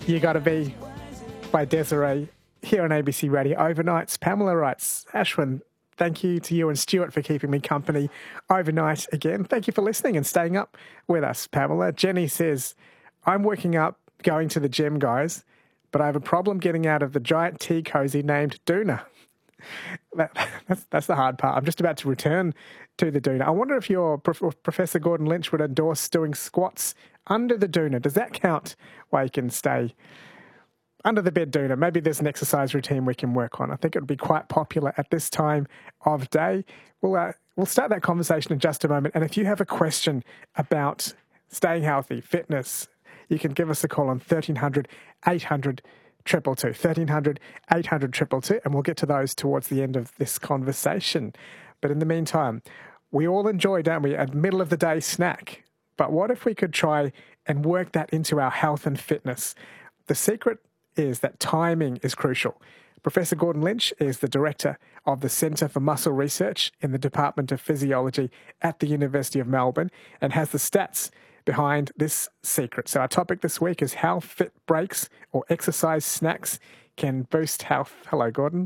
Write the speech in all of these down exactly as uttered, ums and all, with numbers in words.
You Gotta Be by Desiree here on A B C Radio Overnights. Pamela writes, Ashwin, thank you to you and Stuart for keeping me company overnight again. Thank you for listening and staying up with us, Pamela. Jenny says, I'm working up, going to the gym, guys, but I have a problem getting out of the giant tea cozy named Doona. That, that's, that's the hard part. I'm just about to return to the Doona. I wonder if your Prof- Professor Gordon Lynch would endorse doing squats under the Doona. Does that count where you can stay under the bed Doona? Maybe there's an exercise routine we can work on. I think it would be quite popular at this time of day. We'll, uh, we'll start that conversation in just a moment. And if you have a question about staying healthy, fitness, you can give us a call on thirteen hundred, eight hundred, two two two, thirteen hundred, eight hundred, two two two, and we'll get to those towards the end of this conversation. But in the meantime, we all enjoy, don't we, a middle of the day snack. But what if we could try and work that into our health and fitness? The secret is that timing is crucial. Professor Gordon Lynch is the director of the Centre for Muscle Research in the Department of Physiology at the University of Melbourne and has the stats behind this secret. So our topic this week is how fit breaks or exercise snacks can boost health. Hello, Gordon.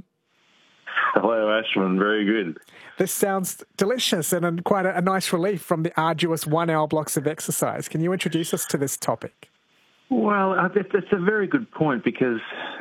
Hello, Ashwin. Very good. This sounds delicious and quite a, a nice relief from the arduous one-hour blocks of exercise. Can you introduce us to this topic? Well, uh, that's, that's a very good point because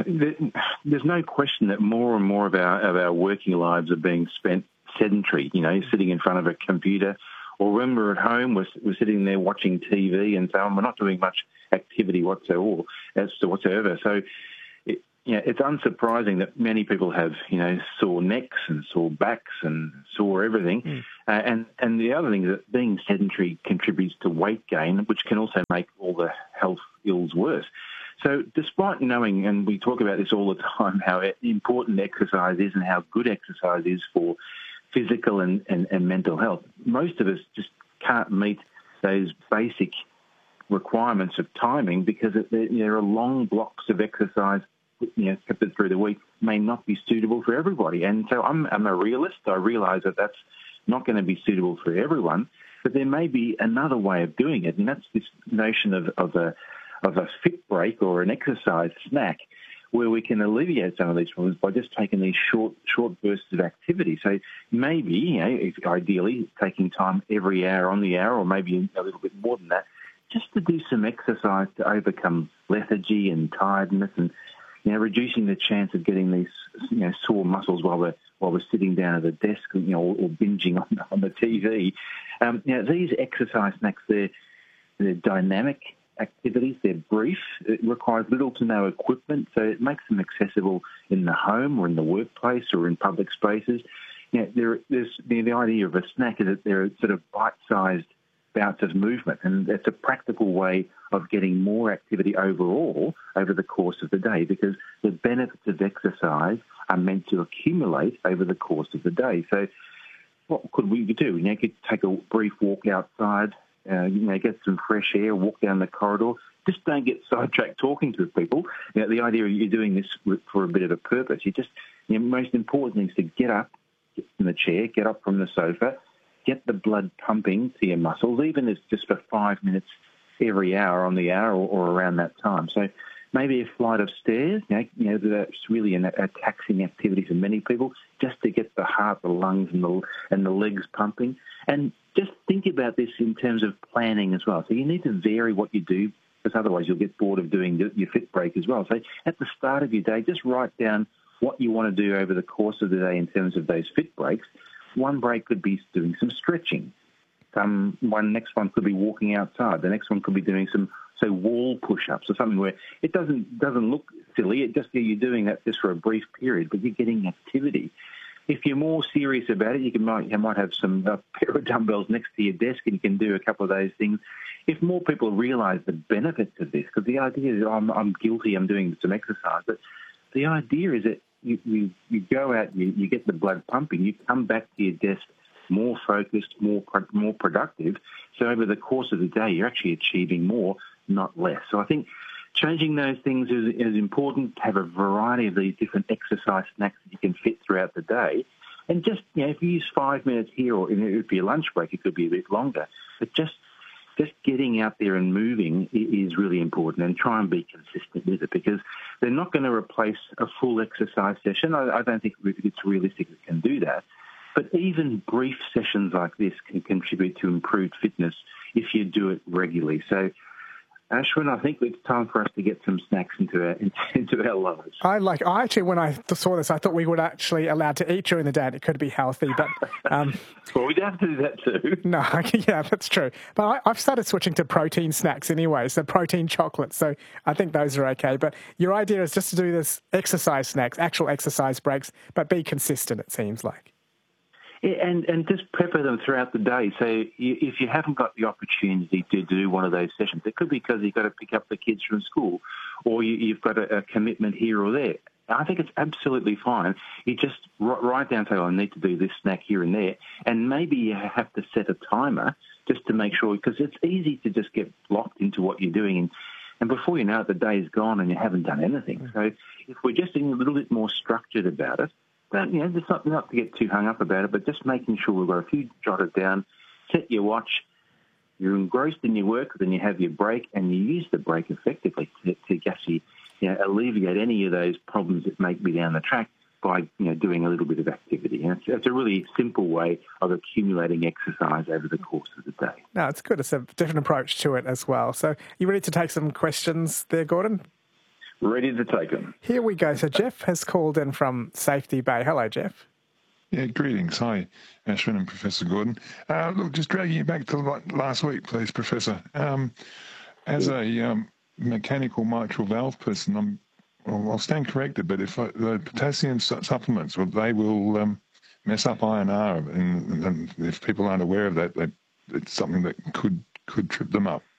there's no question that more and more of our of our working lives are being spent sedentary, you know, sitting in front of a computer, or when we're at home, we're, we're sitting there watching T V and so on. We're not doing much activity whatsoever. As to whatsoever. So, it, you know, it's unsurprising that many people have, you know, sore necks and sore backs and sore everything. Mm. Uh, and, and the other thing is that being sedentary contributes to weight gain, which can also make all the health ills worse. So despite knowing, and we talk about this all the time, how important exercise is and how good exercise is for physical and, and, and mental health, most of us just can't meet those basic requirements of timing because there are long blocks of exercise, you know, kept through the week may not be suitable for everybody. And so I'm, I'm a realist. I realise that that's not going to be suitable for everyone, but there may be another way of doing it, and that's this notion of, of a of a fit break or an exercise snack, where we can alleviate some of these problems by just taking these short short bursts of activity. So maybe, you know, if ideally taking time every hour on the hour, or maybe a little bit more than that, just to do some exercise to overcome lethargy and tiredness, and you know, reducing the chance of getting these, you know, sore muscles while we're while we're sitting down at the desk, you know, or, or binging on, on the T V. Um, you know, these exercise snacks, they're, they're dynamic activities, they're brief, it requires little to no equipment, so it makes them accessible in the home or in the workplace or in public spaces. You know, there, there's the, the idea of a snack is that they're sort of bite-sized bouts of movement, and it's a practical way of getting more activity overall over the course of the day, because the benefits of exercise are meant to accumulate over the course of the day. So what could we do? You know, you could take a brief walk outside, Uh, you know, get some fresh air, walk down the corridor. Just don't get sidetracked talking to people. You know, the idea you're doing this for a bit of a purpose. You just, you know, most important thing is to get up, get from the chair, get up from the sofa, get the blood pumping to your muscles, even if it's just for five minutes every hour on the hour or, or around that time. So maybe a flight of stairs, you know, you know that's really an, a taxing activity for many people, just to get the heart, the lungs and the, and the legs pumping. And just think about this in terms of planning as well. So you need to vary what you do, because otherwise you'll get bored of doing your fit break as well. So at the start of your day, just write down what you want to do over the course of the day in terms of those fit breaks. One break could be doing some stretching. Um, one next one could be walking outside. The next one could be doing some, say, wall push-ups or something where it doesn't doesn't look silly. It just you're doing that just for a brief period, but you're getting activity. If you're more serious about it, you can might you might have some uh, pair of dumbbells next to your desk, and you can do a couple of those things. If more people realise the benefits of this, because the idea is I'm I'm guilty, I'm doing some exercise, but the idea is that you you, you go out, you, you get the blood pumping, you come back to your desk more focused, more more productive. So over the course of the day, you're actually achieving more, not less. So I think changing those things is, is important. To have a variety of these different exercise snacks that you can fit throughout the day. And just, you know, if you use five minutes here, or for your lunch break, it could be a bit longer. But just just getting out there and moving is really important, and try and be consistent with it, because they're not going to replace a full exercise session. I, I don't think it's realistic it can do that. But even brief sessions like this can contribute to improved fitness if you do it regularly. So, Ashwin, I think it's time for us to get some snacks into our into our lives. I like. I actually, when I saw this, I thought we were actually allowed to eat during the day, and it could be healthy. But um, well, we'd have to do that too. No, yeah, that's true. But I, I've started switching to protein snacks anyway, so protein chocolates. So I think those are okay. But your idea is just to do this exercise snacks, actual exercise breaks, but be consistent. It seems like. Yeah, and, and just pepper them throughout the day. So you, if you haven't got the opportunity to do one of those sessions, it could be because you've got to pick up the kids from school, or you, you've got a, a commitment here or there. I think it's absolutely fine. You just write down, say, oh, I need to do this snack here and there, and maybe you have to set a timer just to make sure, because it's easy to just get locked into what you're doing, and, and before you know it, the day's gone and you haven't done anything. So if we're just being a little bit more structured about it, But, you know, just not, not to get too hung up about it, but just making sure we've got a few jotted down, set your watch, you're engrossed in your work, then you have your break, and you use the break effectively to, to actually, you know, alleviate any of those problems that may be down the track by, you know, doing a little bit of activity. And it's, it's a really simple way of accumulating exercise over the course of the day. No, it's good. It's a different approach to it as well. So you ready to take some questions there, Gordon? Ready to take them. Here we go. So Jeff has called in from Safety Bay. Hello, Jeff. Yeah, greetings. Hi, Ashwin and Professor Gordon. Uh, look, just dragging you back to last week, please, Professor. Um, as a um, mechanical mitral valve person, I'm, well, I'll stand corrected, but if I, the potassium su- supplements, well, they will um, mess up I N R, and, and if people aren't aware of that, they, it's something that could could trip them up.